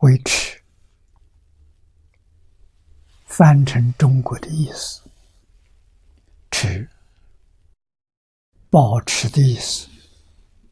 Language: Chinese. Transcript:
维持，翻成中国的意思，持，保持的意思，